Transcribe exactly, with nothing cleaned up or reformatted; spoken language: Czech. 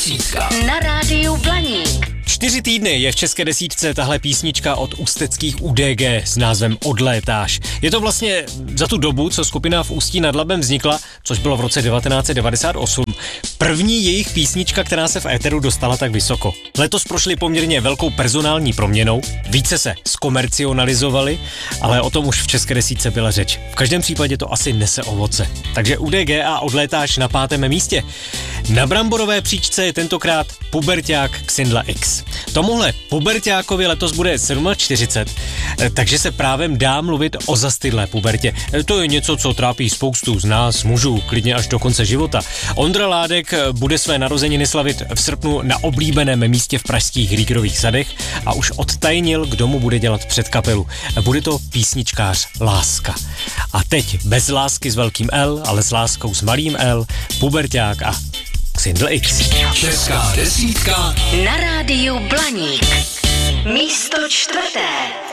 desítka na rádiu Blaník. Čtyři týdny je v české desítce tahle písnička od ústeckých U D G s názvem Odlétáš. Je to vlastně za tu dobu, co skupina v Ústí nad Labem vznikla, což bylo v roce devatenáct set devadesát osm, první jejich písnička, která se v éteru dostala tak vysoko. Letos prošli poměrně velkou personální proměnou, více se zkomercionalizovali, ale o tom už v české desítce byla řeč. V každém případě to asi nese ovoce. Takže U D G a Odlétáš na pátém místě. Na bramborové příčce je tentokrát puberťák Xindla X. Tomuhle puberťákovi letos bude čtyřicet sedm, takže se právem dá mluvit o zastydlé pubertě. To je něco, co trápí spoustu z nás, mužů, klidně až do konce života. Ondra Ládek bude své narozeniny slavit v srpnu na oblíbeném místě v pražských Riegerových sadech a už odtajnil, kdo mu bude dělat předkapelu. Bude to písničkář Láska. A teď bez lásky s velkým L, ale s láskou s malým L, puberťák a Xindl X. Česká desítka Na rádiu Blaník. Místo čtvrté.